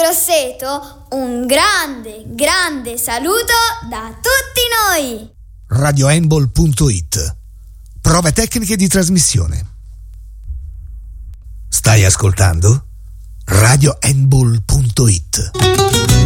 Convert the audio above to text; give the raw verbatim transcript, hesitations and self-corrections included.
Grosseto, un grande, grande saluto da tutti noi. radio handball punto it. Prove tecniche di trasmissione. Stai ascoltando? radio handball punto it.